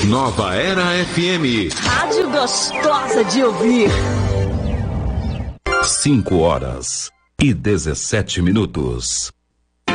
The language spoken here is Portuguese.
Nova Era FM. Rádio gostosa de ouvir. 5 horas e 17 minutos.